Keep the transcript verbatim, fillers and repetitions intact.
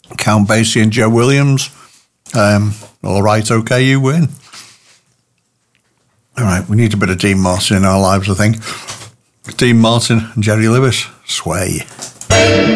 Count Basie and Joe Williams. Um, all right, okay, you win. All right, we need a bit of Dean Martin in our lives, I think. Dean Martin and Jerry Lewis, Sway.